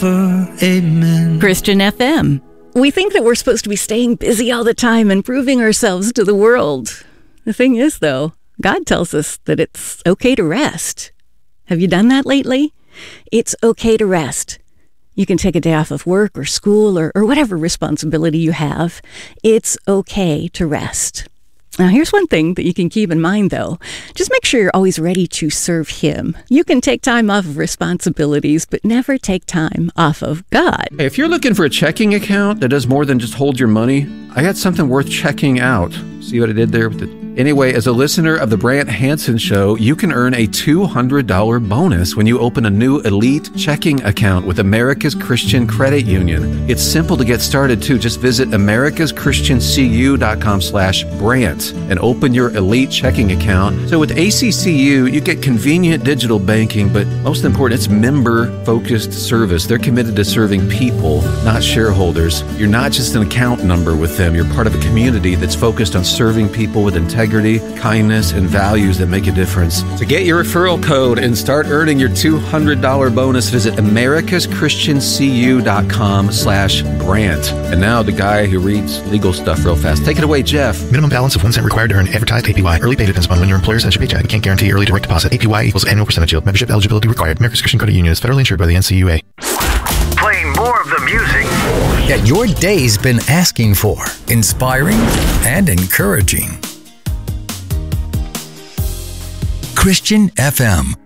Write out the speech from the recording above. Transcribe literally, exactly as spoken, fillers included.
Amen. Christian F M. We think that we're supposed to be staying busy all the time and proving ourselves to the world. The thing is, though, God tells us that it's okay to rest. Have you done that lately? It's okay to rest. You can take a day off of work or school or, or whatever responsibility you have. It's okay to rest. Now, here's one thing that you can keep in mind, though. Just make sure you're always ready to serve Him. You can take time off of responsibilities, but never take time off of God. Hey, if you're looking for a checking account that does more than just hold your money, I got something worth checking out. See what I did there with the... Anyway, as a listener of the Brant Hansen Show, you can earn a two hundred dollars bonus when you open a new Elite checking account with America's Christian Credit Union. It's simple to get started, too. Just visit americas christian c u dot com slash Brant and open your Elite checking account. So with A C C U, you get convenient digital banking, but most important, it's member-focused service. They're committed to serving people, not shareholders. You're not just an account number with them. You're part of a community that's focused on serving people with integrity. Integrity, kindness, and values that make a difference. To get your referral code and start earning your two hundred dollars bonus, visit americas christian c u dot com slash Brant. And now the guy who reads legal stuff real fast. Take it away, Jeff. Minimum balance of one cent required to earn advertised A P Y. Early pay depends upon when your employer sends your paycheck. Can't guarantee early direct deposit. A P Y equals annual percentage yield. Membership eligibility required. America's Christian Credit Union is federally insured by the N C U A. Playing more of the music that your day's been asking for. Inspiring and encouraging. Christian F M,